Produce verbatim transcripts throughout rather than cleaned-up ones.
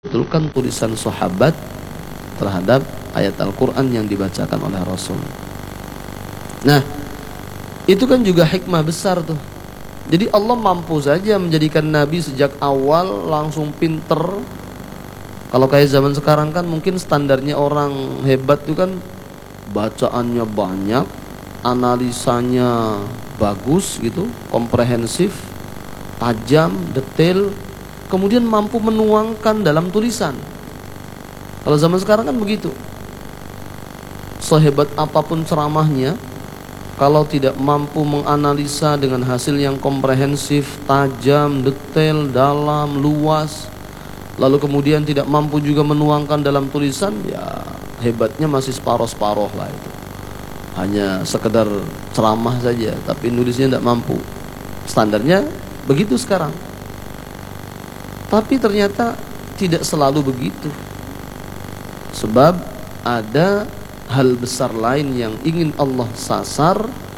betulkan tulisan sahabat terhadap ayat Al-Quran yang dibacakan oleh Rasul. Nah, itu kan juga hikmah besar tuh. Jadi Allah mampu saja menjadikan Nabi sejak awal langsung pinter. Kalau kayak zaman sekarang kan mungkin standarnya orang hebat itu kan bacaannya banyak, analisanya bagus gitu, komprehensif, tajam, detail, kemudian mampu menuangkan dalam tulisan. Kalau zaman sekarang kan begitu. Sehebat apapun ceramahnya, kalau tidak mampu menganalisa dengan hasil yang komprehensif, tajam, detail, dalam, luas, lalu kemudian tidak mampu juga menuangkan dalam tulisan, ya hebatnya masih separoh-separoh lah itu. Hanya sekedar ceramah saja, tapi nulisnya tidak mampu. Standarnya begitu sekarang. Tapi ternyata tidak selalu begitu. Sebab ada hal besar lain yang ingin Allah sasar,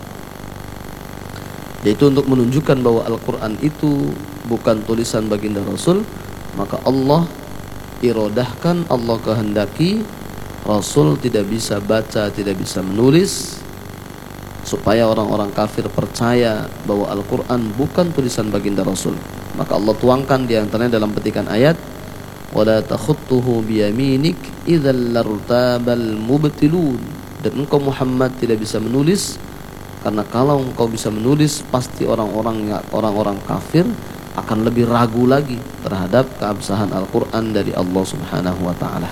yaitu untuk menunjukkan bahwa Al-Quran itu bukan tulisan baginda Rasul. Maka Allah irodahkan, Allah kehendaki Rasul tidak bisa baca, tidak bisa menulis, supaya orang-orang kafir percaya bahwa Al-Quran bukan tulisan baginda Rasul. Maka Allah tuangkan di antaranya dalam petikan ayat, wala takhuttuhu biyaminik idzal lartabal mubtilun. Dan engkau Muhammad tidak bisa menulis, karena kalau engkau bisa menulis pasti orang-orang orang-orang kafir akan lebih ragu lagi terhadap keabsahan Al-Quran dari Allah Subhanahu wa taala.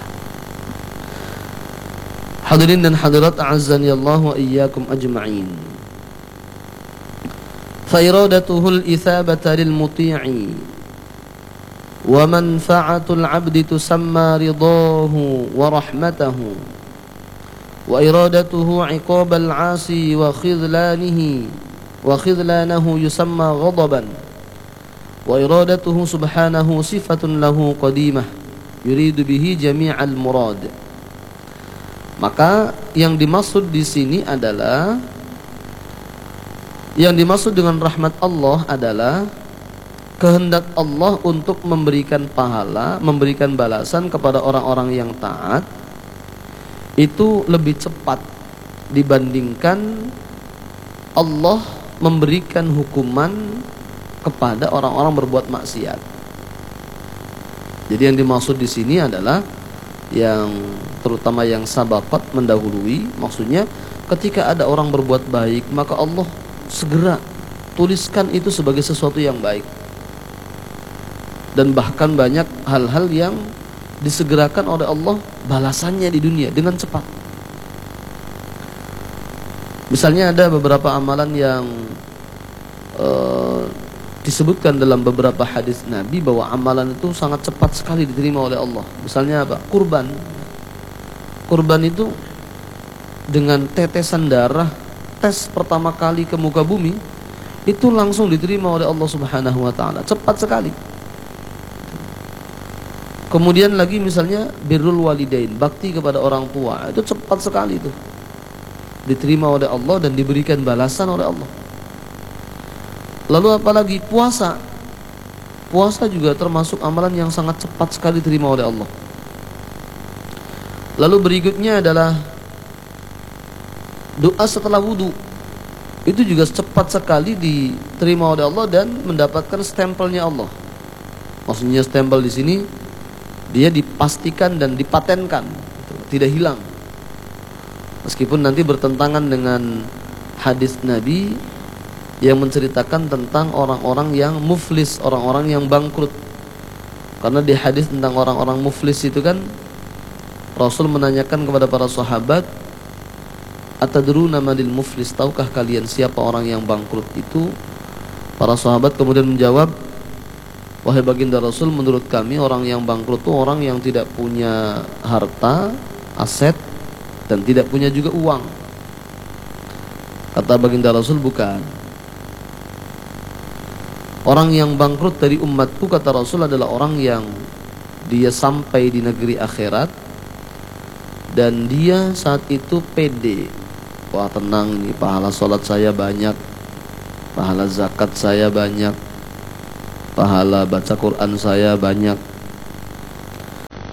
Hadirin dan hadirat a'azzani Allah wa iyyakum ajma'in. فإرادته الإثابة للمطيع ومنفعة العبد تسمى رضاه ورحمته وإرادته عقاب العاصي وخذلانه وخذلانه يسمى غضبا وإرادته سبحانه صفة له قديمة يريد به جميع المراد. Maka yang dimaksud di sini adalah, yang dimaksud dengan rahmat Allah adalah kehendak Allah untuk memberikan pahala, memberikan balasan kepada orang-orang yang taat itu lebih cepat dibandingkan Allah memberikan hukuman kepada orang-orang berbuat maksiat. Jadi yang dimaksud di sini adalah yang terutama yang sabaqat, mendahului, maksudnya ketika ada orang berbuat baik, maka Allah segera tuliskan itu sebagai sesuatu yang baik. Dan bahkan banyak hal-hal yang disegerakan oleh Allah balasannya di dunia dengan cepat. Misalnya ada beberapa amalan yang uh, disebutkan dalam beberapa hadis Nabi bahwa amalan itu sangat cepat sekali diterima oleh Allah. Misalnya apa? Kurban. Kurban itu dengan tetesan darah, tes pertama kali ke muka bumi, itu langsung diterima oleh Allah Subhanahu wa taala, cepat sekali. Kemudian lagi misalnya birrul walidain, bakti kepada orang tua, itu cepat sekali itu diterima oleh Allah dan diberikan balasan oleh Allah. Lalu apalagi puasa. Puasa juga termasuk amalan yang sangat cepat sekali diterima oleh Allah. Lalu berikutnya adalah doa setelah wudu. Itu juga cepat sekali diterima oleh Allah dan mendapatkan stempelnya Allah. Maksudnya stempel di sini dia dipastikan dan dipatenkan, tidak hilang. Meskipun nanti bertentangan dengan hadis Nabi yang menceritakan tentang orang-orang yang muflis, orang-orang yang bangkrut. Karena di hadis tentang orang-orang muflis itu kan Rasul menanyakan kepada para sahabat, atadruna manil muflis, tahukah kalian siapa orang yang bangkrut itu? Para sahabat kemudian menjawab, wahai baginda Rasul, menurut kami orang yang bangkrut itu orang yang tidak punya harta, aset, dan tidak punya juga uang. Kata baginda Rasul, bukan. Orang yang bangkrut dari umatku, kata Rasul, adalah orang yang dia sampai di negeri akhirat dan dia saat itu pede. Wah, tenang nih, pahala sholat saya banyak, pahala zakat saya banyak, pahala baca Quran saya banyak.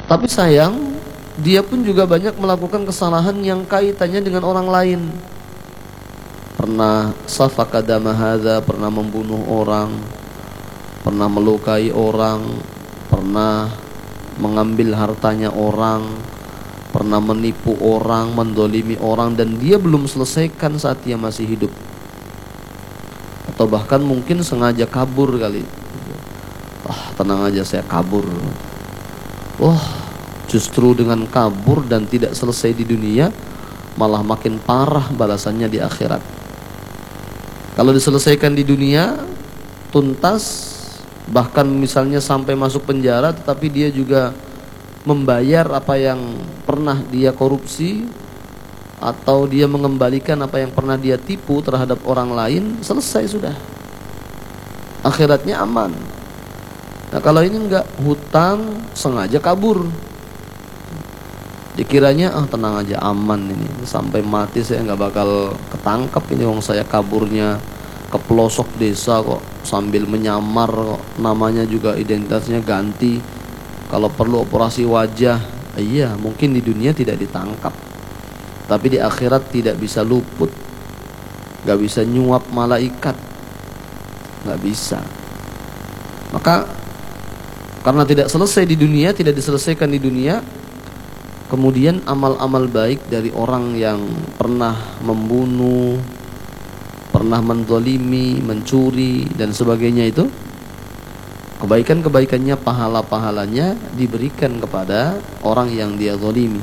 Tapi sayang, dia pun juga banyak melakukan kesalahan yang kaitannya dengan orang lain. Pernah safaka dama hadza, pernah membunuh orang, pernah melukai orang, pernah mengambil hartanya orang, pernah menipu orang, mendolimi orang, dan dia belum selesaikan saat dia masih hidup. Atau bahkan mungkin sengaja kabur kali. Ah, tenang aja, saya kabur. Wah, justru dengan kabur dan tidak selesai di dunia, malah makin parah balasannya di akhirat. Kalau diselesaikan di dunia tuntas, bahkan misalnya sampai masuk penjara, tetapi dia juga membayar apa yang pernah dia korupsi, atau dia mengembalikan apa yang pernah dia tipu terhadap orang lain, selesai sudah, akhiratnya aman. Nah kalau ini enggak, hutang, sengaja kabur, dikiranya ah tenang aja, aman ini, sampai mati saya nggak bakal ketangkap ini, wong saya kaburnya ke pelosok desa kok, sambil menyamar kok, namanya juga identitasnya ganti, kalau perlu operasi wajah. Iya, mungkin di dunia tidak ditangkap, tapi di akhirat tidak bisa luput, nggak bisa nyuap malaikat, nggak bisa. Maka karena tidak selesai di dunia, tidak diselesaikan di dunia, kemudian amal-amal baik dari orang yang pernah membunuh, pernah menzalimi, mencuri dan sebagainya itu, kebaikan-kebaikannya, pahala-pahalanya diberikan kepada orang yang dia zalimi.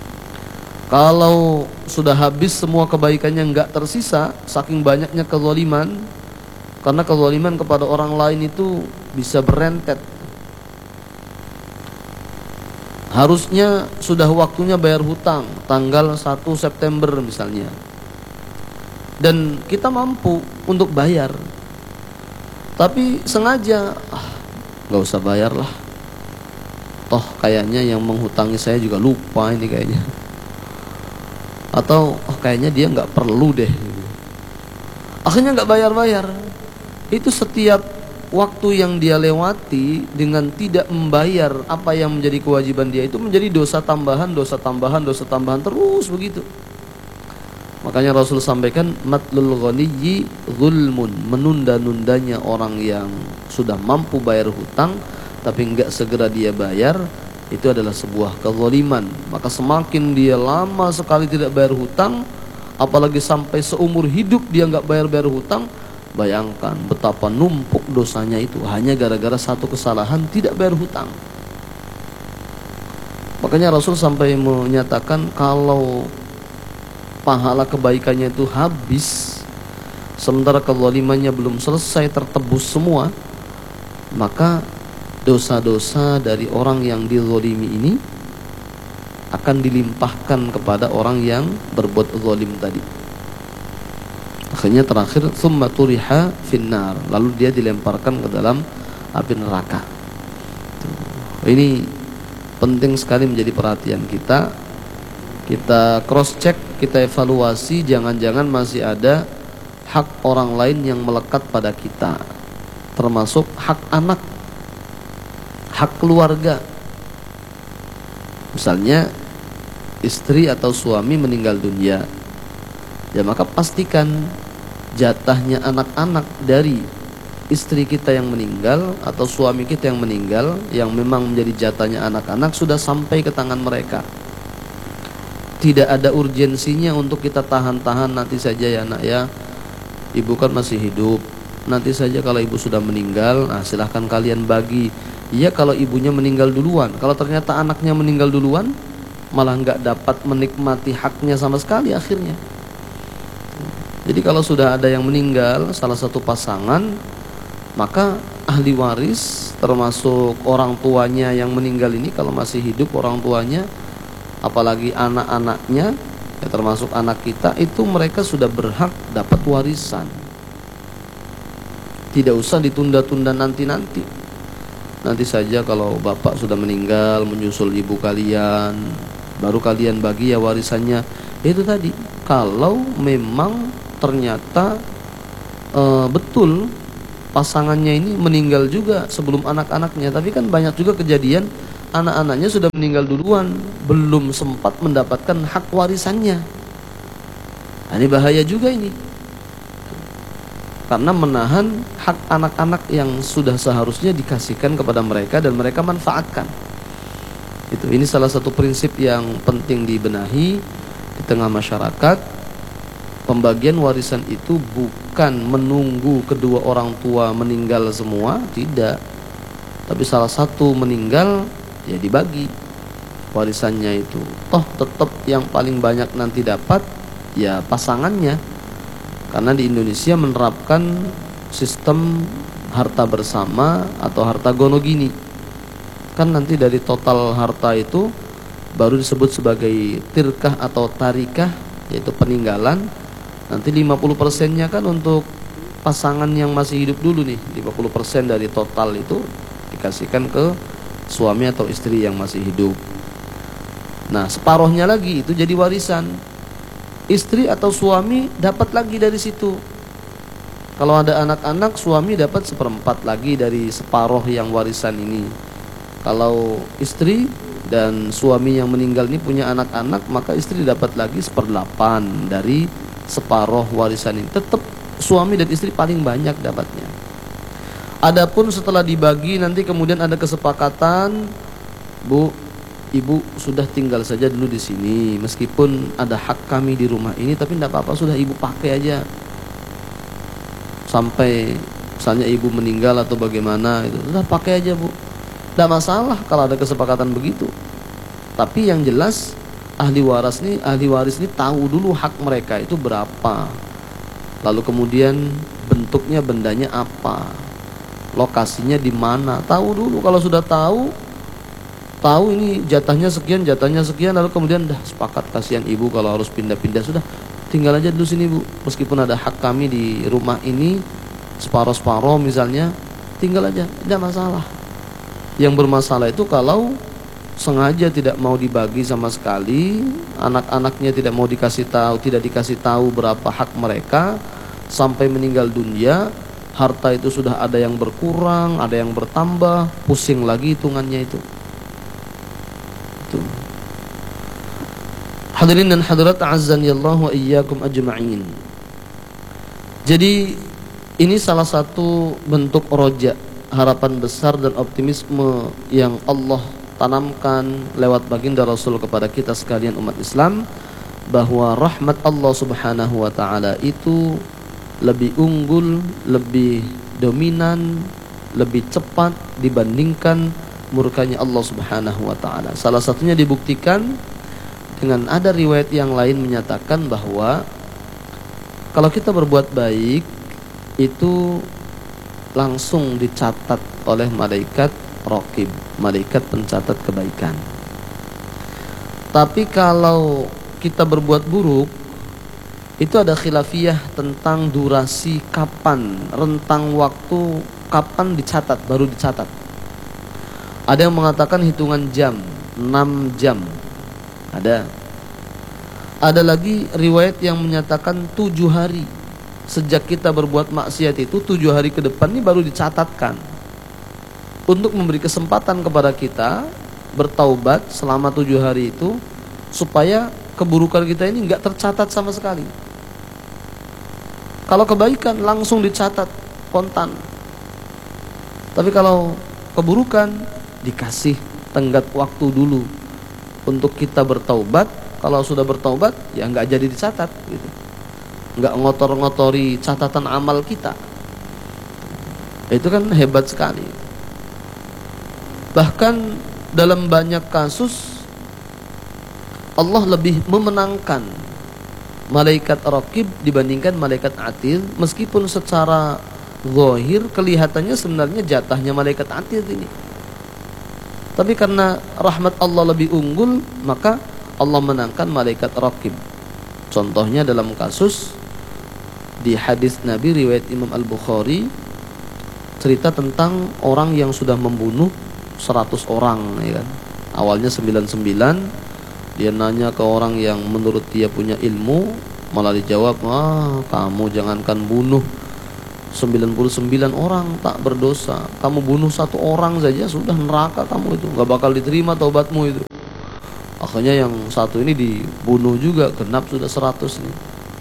Kalau sudah habis semua kebaikannya, nggak tersisa, saking banyaknya kezaliman, karena kezaliman kepada orang lain itu bisa berentet. Harusnya sudah waktunya bayar hutang tanggal satu September misalnya, dan kita mampu untuk bayar, tapi sengaja ah, gak usah bayar lah, toh kayaknya yang menghutangi saya juga lupa ini kayaknya, atau oh, kayaknya dia gak perlu deh, akhirnya gak bayar-bayar. Itu setiap waktu yang dia lewati dengan tidak membayar apa yang menjadi kewajiban dia, itu menjadi dosa tambahan, dosa tambahan, dosa tambahan, terus begitu. Makanya Rasul sampaikan, matlul ghaniyyi zulmun, menunda-nundanya orang yang sudah mampu bayar hutang tapi enggak segera dia bayar, itu adalah sebuah kezaliman. Maka semakin dia lama sekali tidak bayar hutang, apalagi sampai seumur hidup dia enggak bayar-bayar hutang, bayangkan betapa numpuk dosanya itu hanya gara-gara satu kesalahan, tidak bayar hutang. Makanya Rasul sampai menyatakan kalau pahala kebaikannya itu habis sementara kezalimannya belum selesai tertebus semua, maka dosa-dosa dari orang yang dizalimi ini akan dilimpahkan kepada orang yang berbuat zalim tadi. Akhirnya terakhir, tsumma turiha finnar, lalu dia dilemparkan ke dalam api neraka. Ini penting sekali menjadi perhatian kita. Kita cross check, kita evaluasi, jangan-jangan masih ada hak orang lain yang melekat pada kita, termasuk hak anak, hak keluarga. Misalnya istri atau suami meninggal dunia, ya maka pastikan jatahnya anak-anak dari istri kita yang meninggal atau suami kita yang meninggal, yang memang menjadi jatahnya anak-anak, sudah sampai ke tangan mereka. Tidak ada urgensinya untuk kita tahan-tahan, nanti saja ya nak ya, ibu kan masih hidup, nanti saja kalau ibu sudah meninggal, nah silahkan kalian bagi. Ya kalau ibunya meninggal duluan, kalau ternyata anaknya meninggal duluan, malah nggak dapat menikmati haknya sama sekali akhirnya. Jadi kalau sudah ada yang meninggal, salah satu pasangan, maka ahli waris termasuk orang tuanya yang meninggal ini, kalau masih hidup orang tuanya, apalagi anak-anaknya, ya termasuk anak kita, itu mereka sudah berhak dapat warisan. Tidak usah ditunda-tunda nanti-nanti. Nanti saja kalau bapak sudah meninggal, menyusul ibu kalian, baru kalian bagi ya warisannya. Itu tadi, kalau memang ternyata e, betul pasangannya ini meninggal juga sebelum anak-anaknya. Tapi kan banyak juga kejadian anak-anaknya sudah meninggal duluan, belum sempat mendapatkan hak warisannya. Nah, ini bahaya juga ini, karena menahan hak anak-anak yang sudah seharusnya dikasihkan kepada mereka dan mereka manfaatkan. Itu ini salah satu prinsip yang penting dibenahi di tengah masyarakat. Pembagian warisan itu bukan menunggu kedua orang tua meninggal semua, tidak. Tapi salah satu meninggal, ya dibagi warisannya itu. Toh tetap yang paling banyak nanti dapat ya pasangannya. Karena di Indonesia menerapkan sistem harta bersama atau harta gonogini. Kan nanti dari total harta itu baru disebut sebagai tirkah atau tarikah, yaitu peninggalan. Nanti lima puluh persennya kan untuk pasangan yang masih hidup dulu nih. lima puluh persen dari total itu dikasihkan ke suami atau istri yang masih hidup. Nah, separohnya lagi itu jadi warisan. Istri atau suami dapat lagi dari situ. Kalau ada anak-anak, suami dapat seperempat lagi dari separoh yang warisan ini. Kalau istri dan suami yang meninggal ini punya anak-anak, maka istri dapat lagi seperdelapan dari separoh warisan ini. Tetap suami dan istri paling banyak dapatnya. Adapun setelah dibagi nanti kemudian ada kesepakatan, Bu, Ibu sudah tinggal saja dulu di sini, meskipun ada hak kami di rumah ini, tapi tidak apa-apa, sudah Ibu pakai aja sampai misalnya Ibu meninggal atau bagaimana itu, sudah pakai aja Bu, tidak masalah kalau ada kesepakatan begitu. Tapi yang jelas ahli waris nih, ahli waris nih tahu dulu hak mereka itu berapa. Lalu kemudian bentuknya, bendanya apa, lokasinya di mana, tahu dulu. Kalau sudah tahu, tahu ini jatahnya sekian, jatahnya sekian, lalu kemudian dah sepakat, kasihan ibu kalau harus pindah-pindah, sudah tinggal aja dulu sini Bu, meskipun ada hak kami di rumah ini separoh-separoh misalnya, tinggal aja, tidak masalah. Yang bermasalah itu kalau sengaja tidak mau dibagi sama sekali, anak-anaknya tidak mau dikasih tahu, tidak dikasih tahu berapa hak mereka, sampai meninggal dunia harta itu sudah ada yang berkurang, ada yang bertambah, pusing lagi hitungannya itu. Itu. Hadirin dan hadirat a'azzanillahu wa iyyakum ajma'in. Jadi ini salah satu bentuk roja, harapan besar dan optimisme yang Allah tanamkan lewat baginda Rasul kepada kita sekalian umat Islam, bahwa rahmat Allah Subhanahu wa taala itu lebih unggul, lebih dominan, lebih cepat dibandingkan murkanya Allah Subhanahu wa taala. Salah satunya dibuktikan dengan ada riwayat yang lain menyatakan bahwa kalau kita berbuat baik itu langsung dicatat oleh malaikat Raqib, malaikat pencatat kebaikan. Tapi kalau kita berbuat buruk, itu ada khilafiyah tentang durasi kapan, rentang waktu kapan dicatat, baru dicatat. Ada yang mengatakan hitungan jam, enam jam. Ada. Ada lagi riwayat yang menyatakan tujuh hari. Sejak kita berbuat maksiat itu tujuh hari ke depan ini baru dicatatkan, untuk memberi kesempatan kepada kita bertaubat selama tujuh hari itu, supaya keburukan kita ini enggak tercatat sama sekali. Kalau kebaikan langsung dicatat kontan, tapi kalau keburukan dikasih tenggat waktu dulu untuk kita bertaubat. Kalau sudah bertaubat ya enggak jadi dicatat gitu, enggak ngotor-ngotori catatan amal kita. Itu kan hebat sekali. Bahkan dalam banyak kasus Allah lebih memenangkan malaikat Raqib dibandingkan malaikat Atid, meskipun secara zahir kelihatannya sebenarnya jatahnya malaikat Atid ini. Tapi karena rahmat Allah lebih unggul, maka Allah menangkan malaikat Raqib. Contohnya dalam kasus di hadis Nabi riwayat Imam Al-Bukhari, cerita tentang orang yang sudah membunuh seratus orang, ya kan. Awalnya sembilan puluh sembilan, dia nanya ke orang yang menurut dia punya ilmu, malah dijawab, "Ah, kamu jangankan bunuh, sembilan puluh sembilan orang tak berdosa, kamu bunuh satu orang saja sudah neraka kamu, itu nggak bakal diterima taubatmu itu. Akhirnya yang satu ini dibunuh juga, genap sudah seratus nih.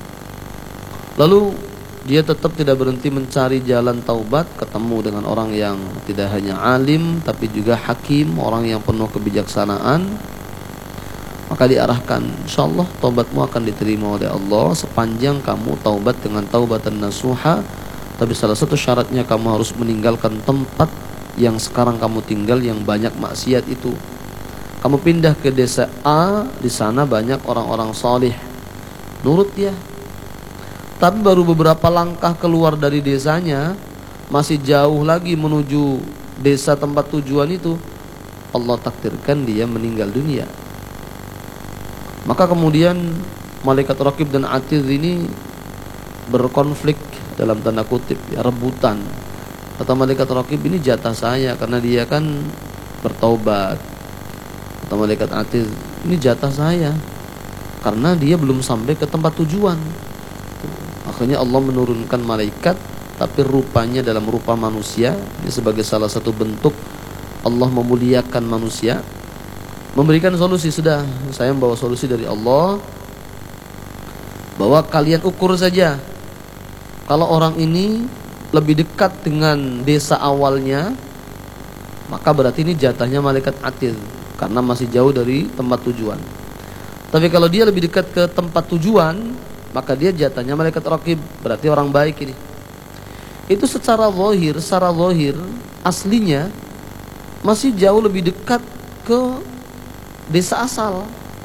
Lalu dia tetap tidak berhenti mencari jalan taubat, ketemu dengan orang yang tidak hanya alim tapi juga hakim, orang yang penuh kebijaksanaan. Maka diarahkan, insyaallah taubatmu akan diterima oleh Allah sepanjang kamu taubat dengan taubatan nasuha. Tapi salah satu syaratnya kamu harus meninggalkan tempat yang sekarang kamu tinggal yang banyak maksiat itu. Kamu pindah ke desa A, di sana banyak orang-orang saleh, nurut dia. Tapi baru beberapa langkah keluar dari desanya, masih jauh lagi menuju desa tempat tujuan itu, Allah takdirkan dia meninggal dunia. Maka kemudian malaikat Raqib dan Atid ini berkonflik dalam tanda kutip, ya, rebutan. Kata malaikat Raqib, ini jatah saya karena dia kan bertaubat. Kata malaikat Atid, ini jatah saya karena dia belum sampai ke tempat tujuan. Akhirnya Allah menurunkan malaikat, tapi rupanya dalam rupa manusia. Ini sebagai salah satu bentuk Allah memuliakan manusia, memberikan solusi. Sudah, saya membawa solusi dari Allah, bahwa kalian ukur saja, kalau orang ini lebih dekat dengan desa awalnya, maka berarti ini jatahnya malaikat Atid karena masih jauh dari tempat tujuan. Tapi kalau dia lebih dekat ke tempat tujuan, maka dia jatahnya malaikat Raqib, berarti orang baik ini. Itu secara zahir, secara zahir aslinya masih jauh lebih dekat ke desa asal.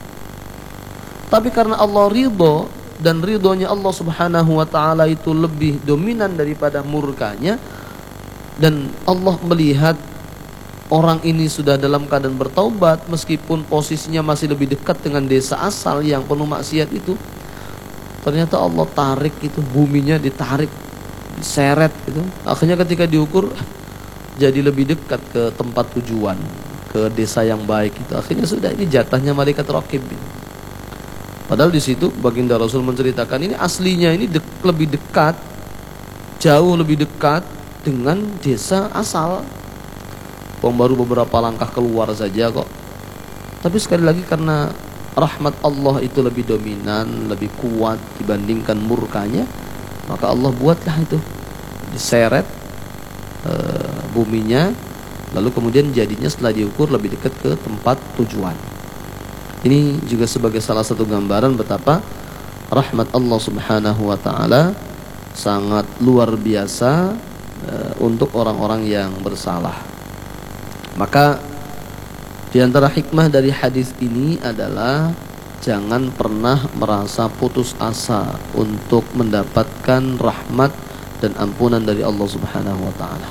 Tapi karena Allah ridho, dan ridhonya Allah subhanahu wa ta'ala itu lebih dominan daripada murkanya, dan Allah melihat orang ini sudah dalam keadaan bertaubat meskipun posisinya masih lebih dekat dengan desa asal yang penuh maksiat itu, ternyata Allah tarik itu, buminya ditarik, diseret gitu. Akhirnya ketika diukur jadi lebih dekat ke tempat tujuan, ke desa yang baik itu. Akhirnya sudah, ini jatahnya malaikat Raqib. Padahal di situ baginda Rasul menceritakan ini aslinya ini de lebih dekat, jauh lebih dekat dengan desa asal. Bang baru beberapa langkah keluar saja kok. Tapi sekali lagi karena rahmat Allah itu lebih dominan, lebih kuat dibandingkan murkanya, maka Allah buatlah itu diseret e, buminya, lalu kemudian jadinya setelah diukur lebih dekat ke tempat tujuan. Ini juga sebagai salah satu gambaran betapa rahmat Allah subhanahu wa ta'ala sangat luar biasa e, untuk orang-orang yang bersalah. Maka di antara hikmah dari hadis ini adalah jangan pernah merasa putus asa untuk mendapatkan rahmat dan ampunan dari Allah Subhanahu wa taala.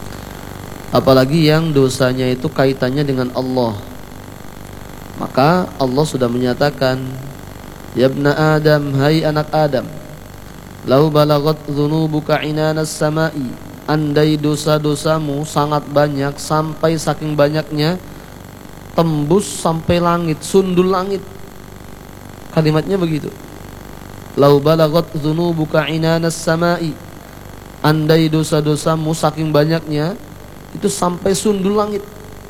Apalagi yang dosanya itu kaitannya dengan Allah. Maka Allah sudah menyatakan, "Ya ibna Adam, hai anak Adam, lau balagat dzunubuka inanas samai." Andai dosa-dosamu sangat banyak sampai saking banyaknya tembus sampai langit, sundul langit. Kalimatnya begitu. Lau balagat dzunubuka inanas samai. Andai dosa-dosamu saking banyaknya itu sampai sundul langit.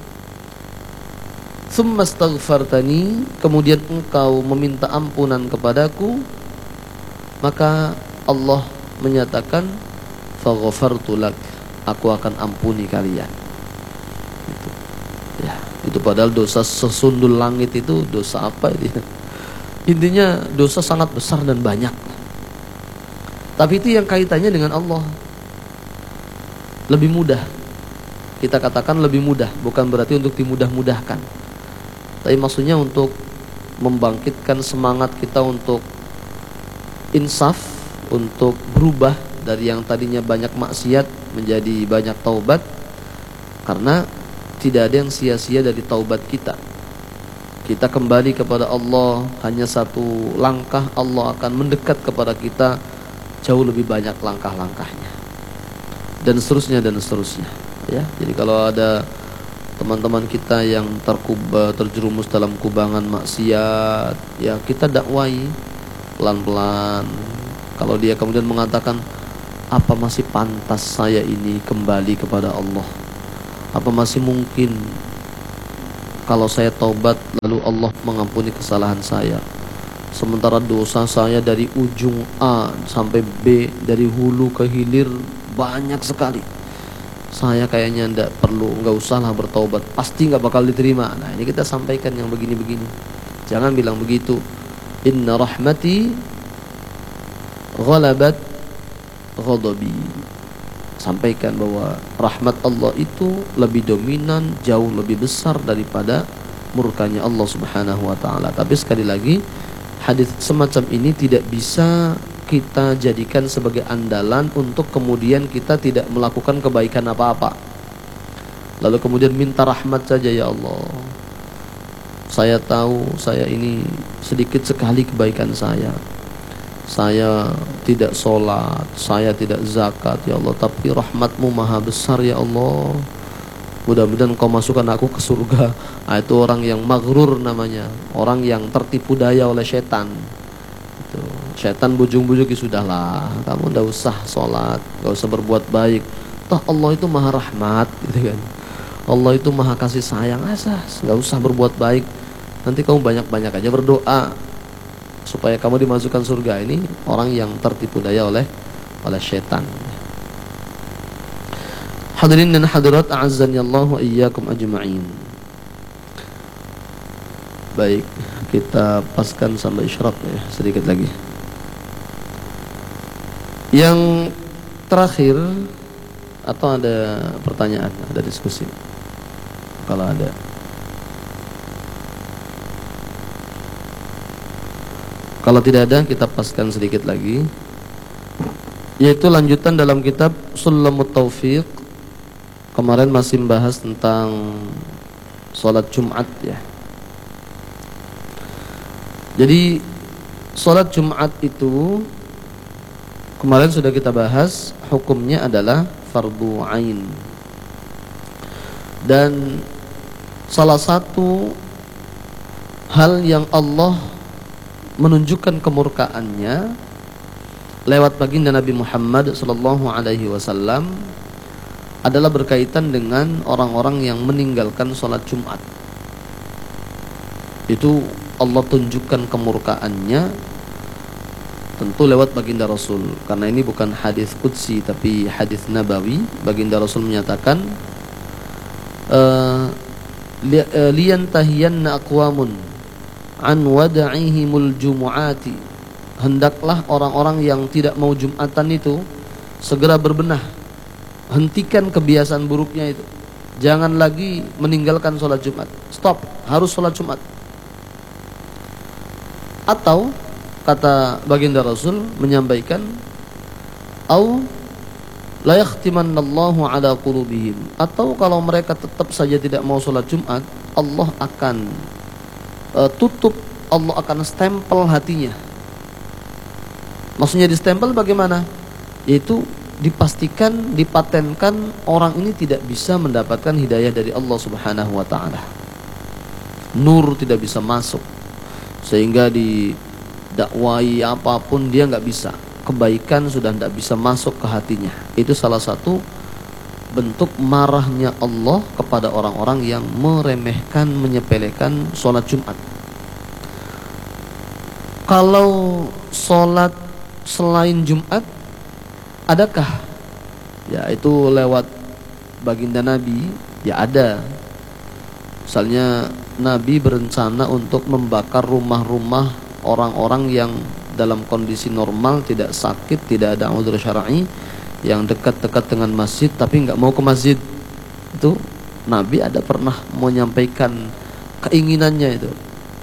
Tsumma astaghfartani, kemudian engkau meminta ampunan kepadaku, maka Allah menyatakan faghfartu lak, aku akan ampuni kalian. Itu. Ya, itu padahal dosa sesundul langit itu dosa apa itu? Intinya dosa sangat besar dan banyak. Tapi itu yang kaitannya dengan Allah. Lebih mudah. Kita katakan lebih mudah, bukan berarti untuk dimudah-mudahkan. Tapi maksudnya untuk membangkitkan semangat kita untuk insaf, untuk berubah dari yang tadinya banyak maksiat menjadi banyak taubat. Karena tidak ada yang sia-sia dari taubat kita. Kita kembali kepada Allah, hanya satu langkah Allah akan mendekat kepada kita jauh lebih banyak langkah-langkahnya. Dan seterusnya dan seterusnya. Ya, jadi kalau ada teman-teman kita yang terkuba, terjerumus dalam kubangan maksiat, ya kita dakwai pelan-pelan. Kalau dia kemudian mengatakan, apa masih pantas saya ini kembali kepada Allah? Apa masih mungkin kalau saya taubat lalu Allah mengampuni kesalahan saya? Sementara dosa saya dari ujung A sampai B, dari hulu ke hilir banyak sekali. Saya kayaknya ndak perlu, nggak usahlah bertaubat, pasti nggak bakal diterima. Nah ini kita sampaikan yang begini-begini. Jangan bilang begitu. Inna rahmati ghalabat ghadabi. Sampaikan bahwa rahmat Allah itu lebih dominan, jauh lebih besar daripada murkanya Allah Subhanahu wa taala. Tapi sekali lagi, hadis semacam ini tidak bisa kita jadikan sebagai andalan untuk kemudian kita tidak melakukan kebaikan apa-apa. Lalu kemudian minta rahmat saja, ya Allah, saya tahu saya ini sedikit sekali kebaikan saya. Saya tidak sholat, saya tidak zakat, ya Allah, tapi rahmatmu maha besar, ya Allah. Mudah-mudahan kau masukkan aku ke surga. Nah, itu orang yang maghrur namanya, orang yang tertipu daya oleh setan. Itu setan bujung-bujuk, sudahlah, kamu ndak usah sholat, nggak usah berbuat baik. Toh Allah itu maha rahmat, gitu kan. Allah itu maha kasih sayang, asas nggak usah berbuat baik. Nanti kamu banyak-banyak aja berdoa supaya kamu dimasukkan surga. Ini orang yang tertipu daya oleh oleh setan. Hadirin dan hadirat, a'azzani Allah wa iyyakum ajma'in. Baik, kita paskan sampai isyraq ya, sedikit lagi. Yang terakhir, atau ada pertanyaan, ada diskusi? Kalau ada. Kalau tidak ada, kita paskan sedikit lagi, yaitu lanjutan dalam kitab Sulamut Taufiq. Kemarin masih membahas tentang sholat Jumat ya. Jadi sholat Jumat itu kemarin sudah kita bahas, hukumnya adalah fardu ain. Dan salah satu hal yang Allah menunjukkan kemurkaannya lewat baginda Nabi Muhammad sallallahu alaihi wasallam adalah berkaitan dengan orang-orang yang meninggalkan sholat Jumat. Itu Allah tunjukkan kemurkaannya tentu lewat baginda Rasul, karena ini bukan hadis qudsi tapi hadis nabawi. Baginda Rasul menyatakan, liyantahiyanna aqwamun an wada'ihimul jumu'ati, hendaklah orang-orang yang tidak mau Jumatan itu segera berbenah, hentikan kebiasaan buruknya itu. Jangan lagi meninggalkan sholat Jumat. Stop, harus sholat Jumat. Atau kata baginda Rasul menyampaikan, au la yakhtimannallahu ala qulubihim, atau kalau mereka tetap saja tidak mau sholat Jumat, Allah akan uh, tutup, Allah akan stempel hatinya. Maksudnya di stempel bagaimana? Yaitu dipastikan, dipatenkan orang ini tidak bisa mendapatkan hidayah dari Allah Subhanahu wa taala. Nur tidak bisa masuk, sehingga didakwai apapun dia nggak bisa. Kebaikan sudah tidak bisa masuk ke hatinya. Itu salah satu bentuk marahnya Allah kepada orang-orang yang meremehkan, menyepelekan sholat Jumat. Kalau sholat selain Jumat adakah? Ya, itu lewat baginda Nabi, ya ada. Misalnya Nabi berencana untuk membakar rumah-rumah orang-orang yang dalam kondisi normal, tidak sakit, tidak ada udzur syar'i, yang dekat-dekat dengan masjid tapi nggak mau ke masjid. Itu Nabi ada pernah menyampaikan keinginannya itu.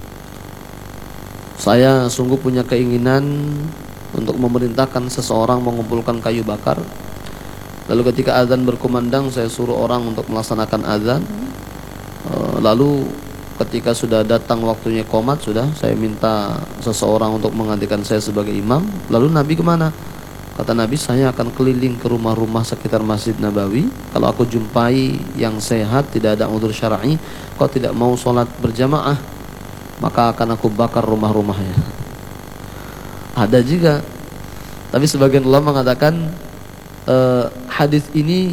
Saya sungguh punya keinginan untuk memerintahkan seseorang mengumpulkan kayu bakar. Lalu ketika azan berkumandang, saya suruh orang untuk melaksanakan azan. Lalu ketika sudah datang waktunya qomat, sudah saya minta seseorang untuk menggantikan saya sebagai imam. Lalu Nabi kemana? Kata Nabi, saya akan keliling ke rumah-rumah sekitar Masjid Nabawi. Kalau aku jumpai yang sehat, tidak ada udzur syar'i, kok tidak mau sholat berjamaah, maka akan aku bakar rumah-rumahnya. Ada juga, tapi sebagian ulama mengatakan eh, hadis ini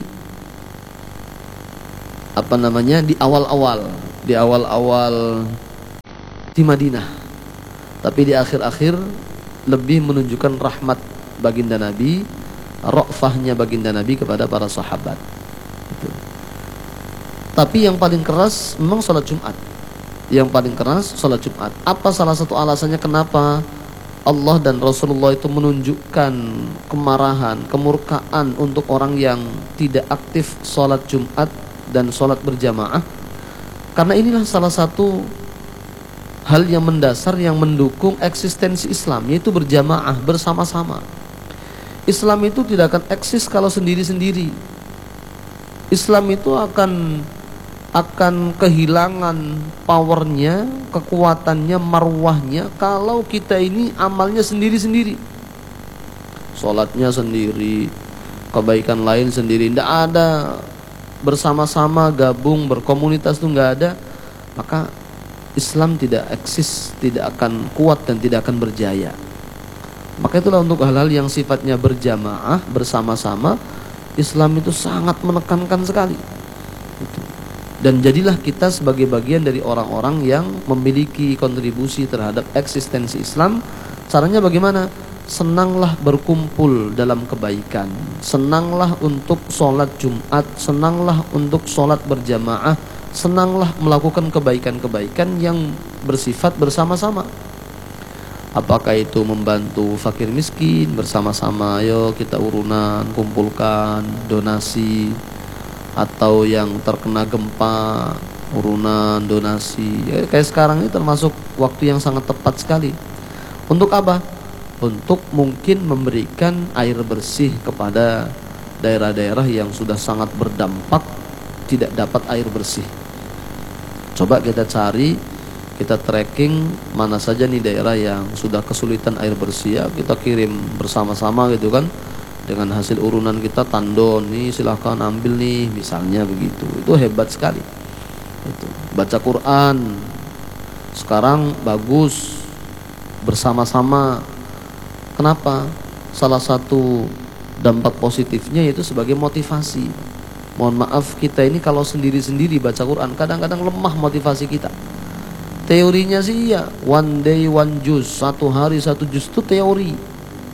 apa namanya di awal-awal, di awal-awal di Madinah, tapi di akhir-akhir lebih menunjukkan rahmat baginda Nabi, ra'fahnya baginda Nabi kepada para sahabat. Gitu. Tapi yang paling keras memang sholat Jumat. Yang paling keras sholat Jumat. Apa salah satu alasannya kenapa Allah dan Rasulullah itu menunjukkan kemarahan, kemurkaan untuk orang yang tidak aktif sholat Jumat dan sholat berjamaah? Karena inilah salah satu hal yang mendasar yang mendukung eksistensi Islam, yaitu berjamaah, bersama-sama. Islam itu tidak akan eksis kalau sendiri-sendiri. Islam itu akan akan kehilangan powernya, kekuatannya, marwahnya kalau kita ini amalnya sendiri-sendiri. Sholatnya sendiri, kebaikan lain sendiri, tidak ada bersama-sama gabung berkomunitas, itu nggak ada, maka Islam tidak eksis, tidak akan kuat dan tidak akan berjaya. Maka itulah untuk hal-hal yang sifatnya berjamaah, bersama-sama, Islam itu sangat menekankan sekali. Dan jadilah kita sebagai bagian dari orang-orang yang memiliki kontribusi terhadap eksistensi Islam. Caranya bagaimana? Senanglah berkumpul dalam kebaikan, senanglah untuk sholat Jumat, senanglah untuk sholat berjamaah, senanglah melakukan kebaikan-kebaikan yang bersifat bersama-sama. Apakah itu membantu fakir miskin bersama-sama, ayo kita urunan, kumpulkan donasi, atau yang terkena gempa, urunan donasi. Ya, kayak sekarang ini termasuk waktu yang sangat tepat sekali. Untuk apa? Untuk mungkin memberikan air bersih kepada daerah-daerah yang sudah sangat berdampak tidak dapat air bersih. Coba kita cari, kita tracking mana saja nih daerah yang sudah kesulitan air bersih, ya kita kirim bersama-sama gitu kan. Dengan hasil urunan kita tandon, nih silahkan ambil nih, misalnya begitu. Itu hebat sekali. Itu. Baca Quran sekarang bagus bersama-sama. Kenapa? Salah satu dampak positifnya yaitu sebagai motivasi. Mohon maaf, kita ini kalau sendiri-sendiri baca Quran kadang-kadang lemah motivasi kita. Teorinya sih iya, one day one juz, satu hari satu juz, itu teori.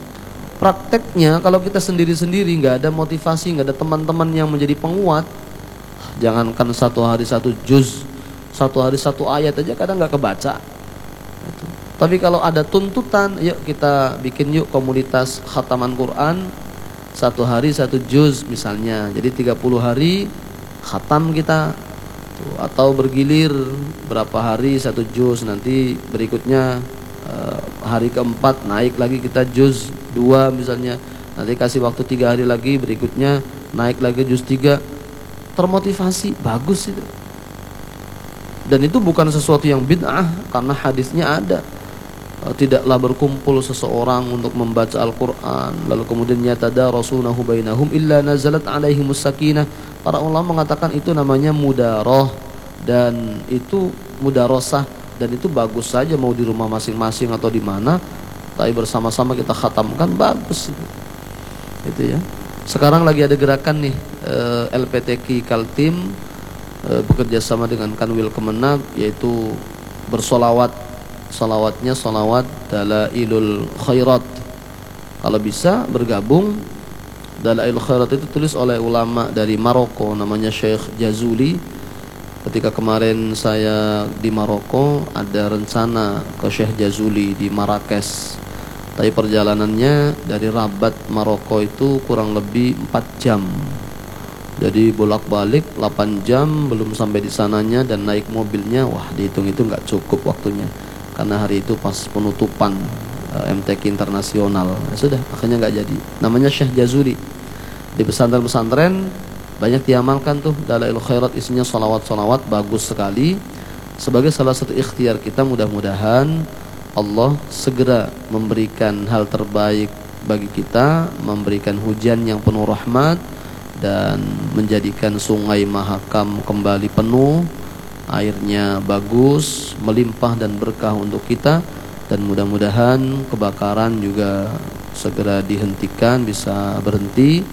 Prakteknya kalau kita sendiri-sendiri, nggak ada motivasi, nggak ada teman-teman yang menjadi penguat, jangankan satu hari satu juz, satu hari satu ayat aja kadang nggak kebaca. Itu. Tapi kalau ada tuntutan, yuk kita bikin yuk komunitas khataman Quran, satu hari satu juz misalnya, jadi tiga puluh hari khatam kita. Tuh. Atau bergilir berapa hari satu juz, nanti berikutnya uh, hari keempat naik lagi kita juz dua misalnya, nanti kasih waktu tiga hari lagi, berikutnya naik lagi juz tiga. Termotivasi, bagus itu. Dan itu bukan sesuatu yang bid'ah, karena hadisnya ada. Tidaklah berkumpul seseorang untuk membaca Al-Quran lalu kemudian yatadarasunahu bainahum illa nazalat alaihimus sakinah. Para ulama mengatakan itu namanya mudaroh, dan itu mudarosah, dan itu bagus saja mau di rumah masing-masing atau di mana, tapi bersama-sama kita khatamkan, bagus itu. Itu ya. Sekarang lagi ada gerakan nih, eh, L P T Q Kaltim eh, bekerja sama dengan Kanwil Kemenag, yaitu bersolawat. Solawatnya solawat Dalailul Khairat. Kalau bisa bergabung. Dalailul Khairat itu tulis oleh ulama dari Maroko, namanya Syekh Jazuli. Ketika kemarin saya di Maroko, ada rencana ke Syekh Jazuli di Marrakesh. Tapi perjalanannya dari Rabat Maroko itu kurang lebih empat jam. Jadi bolak-balik delapan jam belum sampai di sananya, dan naik mobilnya, wah dihitung itu nggak cukup waktunya. Karena hari itu pas penutupan uh, M T Q internasional, ya sudah akhirnya nggak jadi. Namanya Syekh Jazuli. Di pesantren-pesantren banyak diamalkan tuh Dalailul Khairat, isinya salawat-salawat, bagus sekali. Sebagai salah satu ikhtiar kita, mudah-mudahan Allah segera memberikan hal terbaik bagi kita, memberikan hujan yang penuh rahmat, dan menjadikan sungai Mahakam kembali penuh, airnya bagus, melimpah dan berkah untuk kita. Dan mudah-mudahan kebakaran juga segera dihentikan, bisa berhenti,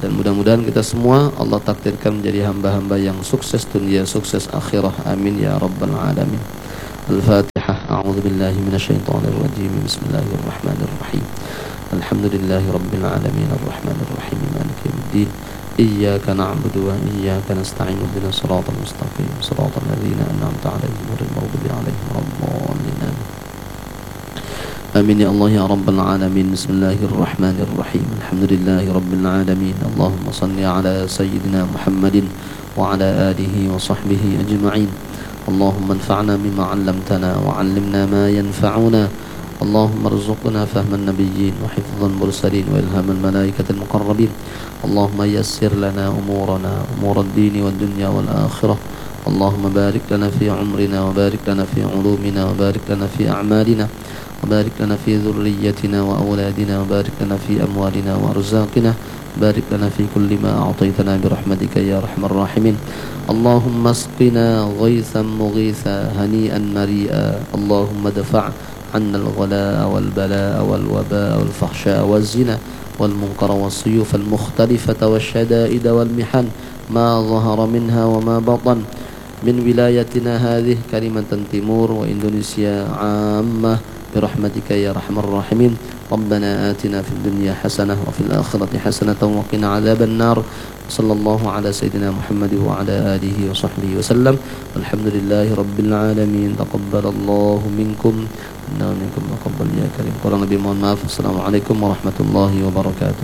Dan mudah-mudahan kita semua Allah takdirkan menjadi hamba-hamba yang sukses dunia, sukses akhirah. Amin ya rabbal alamin. Al-Fatihah. A'udzu billahi minasyaitonir rajim. Bismillahirrahmanirrahim. Alhamdulillahi rabbil alamin arrahmanir rahim maliki yaumiddin. Iyyaka na'budu wa iyyaka nasta'in ihdinas siratal mustaqim siratal ladzina an'amta 'alaihim ghairil maghdubi 'alaihim waladdallin. Amin ya Allah ya rabbal alamin. Bismillahirrahmanirrahim. Alhamdulillahi rabbil alamin. Allahumma salli ala sayyidina Muhammadin wa ala alihi wa sahbihi ajma'in. Allahumma anfa'na mimma 'allamtana wa 'allimna ma yanfa'una. Allahumma arzuqna fahman nabiyyin wa hifdhan mursalin wa ilhamal malaikatil muqarrabin. Allahumma yassir lana umurana umurad dini wad dunya wal akhirah. Allahumma barik lana fi umrina wa barik lana fi ulumina wa barik lana fi a'malina وبارك لنا في ذريتنا وأولادنا وبارك لنا في أموالنا وأرزاقنا بارك لنا في كل ما أعطيتنا برحمتك يا أرحم الراحمين. اللهم اسقنا غيثا مغيثا هنيئا مريئا. اللهم دفع عنا الغلاء والبلاء والوباء والفحشاء والزنا والمنكر والسيوف المختلفة والشدائد والمحن ما ظهر منها وما بطن من ولايتنا هذه كلمة تيمور وإندونيسيا عامة برحمتك يا أرحم الراحمين. ربنا آتنا في الدنيا حسنة وفي الآخرة حسنة وقنا عذاب النار. صلى الله على سيدنا محمد وعلى آله وصحبه وسلم والحمد لله رب العالمين. تقبل الله منكم إنه منكم تقبل يا كريم. Kurang lebih mohon maaf. Assalamualaikum warahmatullahi wabarakatuh.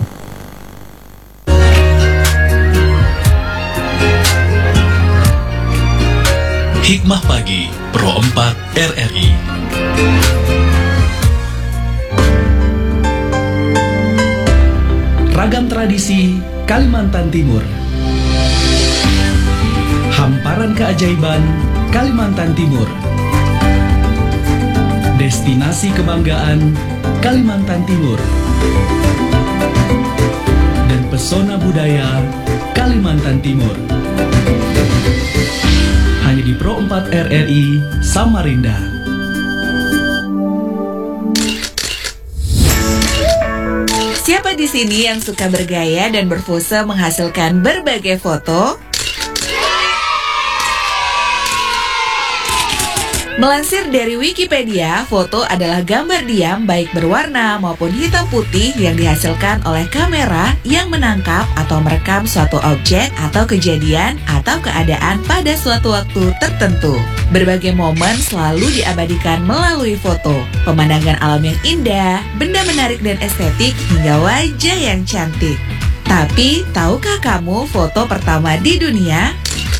Hikmah Pagi Pro empat R R I. Ragam tradisi Kalimantan Timur. Hamparan keajaiban Kalimantan Timur. Destinasi kebanggaan Kalimantan Timur. Dan pesona budaya Kalimantan Timur. Hanya di Pro empat R R I Samarinda. Siapa di sini yang suka bergaya dan berpose menghasilkan berbagai foto? Melansir dari Wikipedia, foto adalah gambar diam baik berwarna maupun hitam putih yang dihasilkan oleh kamera yang menangkap atau merekam suatu objek atau kejadian atau keadaan pada suatu waktu tertentu. Berbagai momen selalu diabadikan melalui foto. Pemandangan alam yang indah, benda menarik dan estetik, hingga wajah yang cantik. Tapi, tahukah kamu foto pertama di dunia?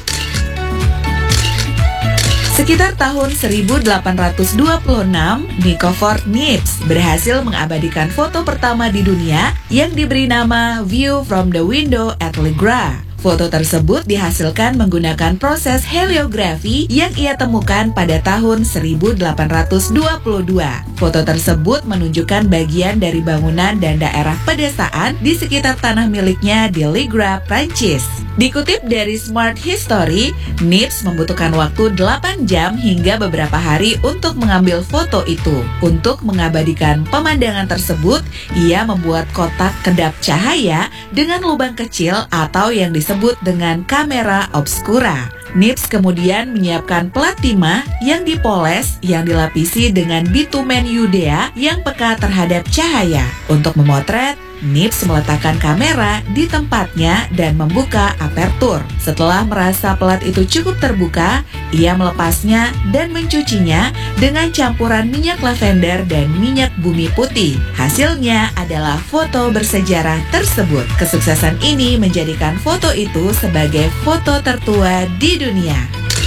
Sekitar tahun seribu delapan ratus dua puluh enam, Nicofor Niepce berhasil mengabadikan foto pertama di dunia yang diberi nama View from the Window at Le Gras. Foto tersebut dihasilkan menggunakan proses heliografi yang ia temukan pada tahun seribu delapan ratus dua puluh dua. Foto tersebut menunjukkan bagian dari bangunan dan daerah pedesaan di sekitar tanah miliknya di Le Gras, Prancis. Dikutip dari Smart History, Niepce membutuhkan waktu delapan jam hingga beberapa hari untuk mengambil foto itu. Untuk mengabadikan pemandangan tersebut, ia membuat kotak kedap cahaya dengan lubang kecil atau yang disebut dengan kamera obscura. Niepce kemudian menyiapkan plat timah yang dipoles yang dilapisi dengan bitumen Yudea yang peka terhadap cahaya. Untuk memotret, Niepce meletakkan kamera di tempatnya dan membuka apertur. Setelah merasa pelat itu cukup terbuka, ia melepasnya dan mencucinya dengan campuran minyak lavender dan minyak bumi putih. Hasilnya adalah foto bersejarah tersebut. Kesuksesan ini menjadikan foto itu sebagai foto tertua di dunia.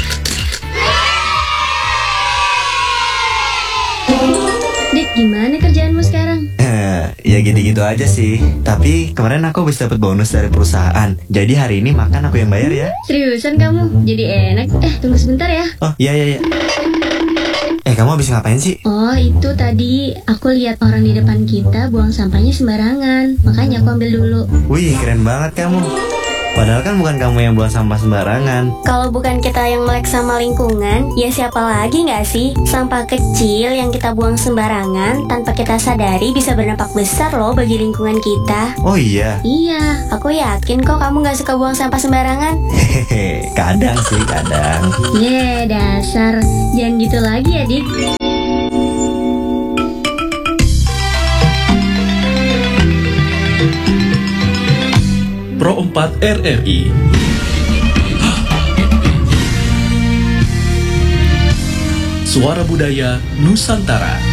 Dik, gimana kerjaanmu sekarang? Eh, ya gitu-gitu aja sih. Tapi kemarin aku habis dapat bonus dari perusahaan. Jadi hari ini makan aku yang bayar ya. Seriusan kamu? Jadi enak. Eh, tunggu sebentar ya. Oh, iya iya iya. Eh, kamu habis ngapain sih? Oh, itu tadi aku lihat orang di depan kita buang sampahnya sembarangan. Makanya aku ambil dulu. Wih, keren banget kamu. Padahal kan bukan kamu yang buang sampah sembarangan. Kalau bukan kita yang melek sama lingkungan, ya siapa lagi nggak sih? Sampah kecil yang kita buang sembarangan tanpa kita sadari bisa berdampak besar loh bagi lingkungan kita. Oh iya. Iya, aku yakin kok kamu nggak suka buang sampah sembarangan. Hehehe, kadang sih kadang. Ye, dasar. Jangan gitu lagi ya, Dik. Pro empat R R I. Suara Budaya Nusantara.